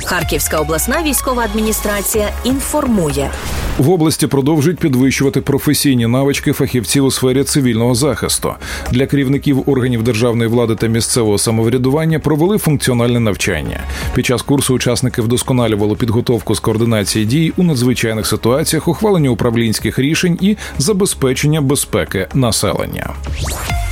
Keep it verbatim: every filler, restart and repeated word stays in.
Харківська обласна військова адміністрація інформує. В області продовжують підвищувати професійні навички фахівців у сфері цивільного захисту. Для керівників органів державної влади та місцевого самоврядування провели функціональне навчання. Під час курсу учасники вдосконалювали підготовку з координації дій у надзвичайних ситуаціях, ухвалення управлінських рішень і забезпечення безпеки населення.